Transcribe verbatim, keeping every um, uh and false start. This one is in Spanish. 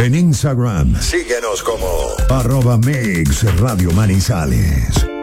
En Instagram, síguenos como arroba Mix Radio Manizales.